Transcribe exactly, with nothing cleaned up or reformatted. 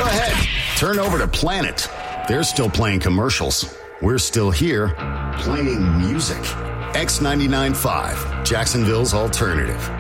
ahead. Turn over to Planet. They're still playing commercials. We're still here playing music. X ninety-nine point five, Jacksonville's alternative.